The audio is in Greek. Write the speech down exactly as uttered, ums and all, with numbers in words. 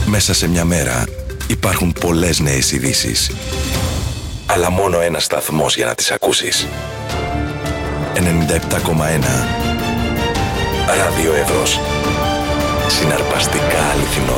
Μέσα σε μια μέρα υπάρχουν πολλές νέες ειδήσεις. Αλλά μόνο ένας σταθμός για να τις ακούσεις. ενενήντα επτά κόμμα ένα Ράδιο Εύρος. Συναρπαστικά αληθινό.